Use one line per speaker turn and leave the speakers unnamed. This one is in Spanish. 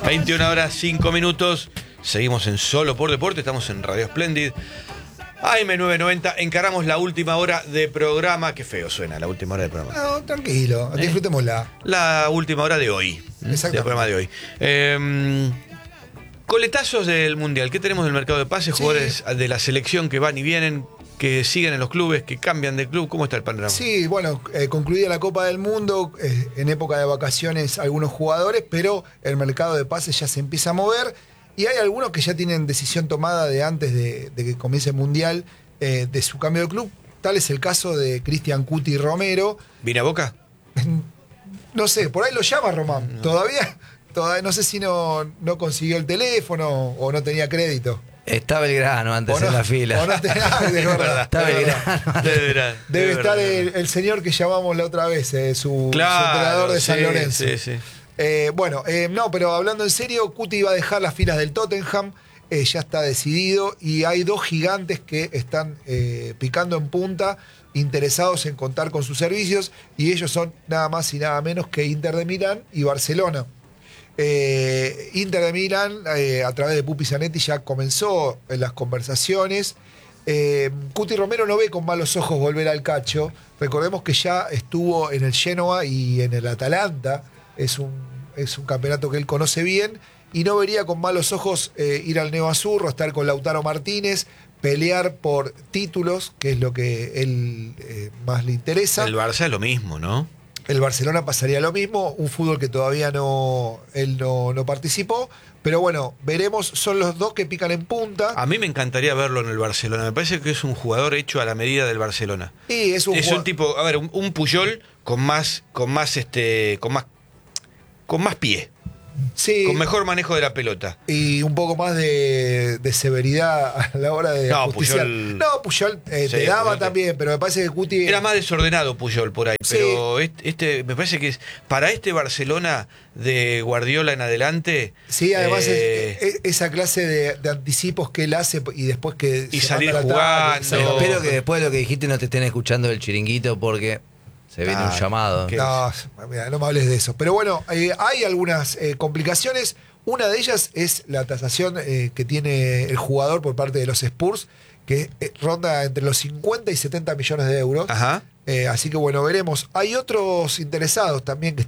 21 horas 5 minutos. Seguimos en Solo por Deporte. Estamos en Radio Splendid. AM990. Encaramos la última hora de programa. Qué feo suena la última hora de programa.
No, tranquilo. Disfrutémosla.
La última hora de hoy. Del programa de hoy. Coletazos del Mundial. ¿Qué tenemos del mercado de pases? Sí. Jugadores de la selección que van y vienen, que siguen en los clubes, que cambian de club. ¿Cómo está el panorama?
Sí, bueno, concluida la Copa del Mundo, en época de vacaciones algunos jugadores, pero el mercado de pases ya se empieza a mover y hay algunos que ya tienen decisión tomada de antes de que comience el Mundial de su cambio de club. Tal es el caso de Cristian Cuti Romero.
¿Viene a Boca?
No sé, por ahí lo llama Román.
No.
Todavía no sé si no consiguió el teléfono o no tenía crédito.
Está Belgrano antes en la fila.
Es verdad.
Está Belgrano.
Debe estar el señor que llamamos la otra vez, su entrenador de San Lorenzo.
Sí, sí.
No, pero hablando en serio, Cuti iba a dejar las filas del Tottenham, ya está decidido, y hay dos gigantes que están picando en punta, interesados en contar con sus servicios, y ellos son nada más y nada menos que Inter de Milán y Barcelona. Inter de Milán, a través de Pupi Zanetti, ya comenzó en las conversaciones. Cuti Romero no ve con malos ojos volver al calcio. Recordemos que ya estuvo en el Genoa y en el Atalanta. Es un campeonato que él conoce bien y no vería con malos ojos ir al Neo Azzurro, estar con Lautaro Martínez, pelear por títulos, que es lo que él más le interesa.
El Barça es lo mismo, ¿no?
El Barcelona pasaría lo mismo, un fútbol que todavía él no participó, pero bueno, veremos, son los dos que pican en punta.
A mí me encantaría verlo en el Barcelona, me parece que es un jugador hecho a la medida del Barcelona.
Y es un
tipo, a ver, un Puyol con más pie.
Sí,
con mejor manejo de la pelota.
Y un poco más de severidad a la hora de justiciar. Puyol te daba también, pero me parece que Cuti...
Era más desordenado Puyol por ahí,
sí.
Pero me parece que para este Barcelona de Guardiola en adelante...
Sí, además esa clase de anticipos que él hace y después que...
Y salir jugando.
Espero que después de lo que dijiste no te estén escuchando el chiringuito porque... Se viene un llamado.
No, mira, no me hables de eso. Pero bueno, hay algunas complicaciones. Una de ellas es la tasación que tiene el jugador por parte de los Spurs, que ronda entre los 50 y 70 millones de euros.
Ajá.
Así que bueno, veremos. Hay otros interesados también que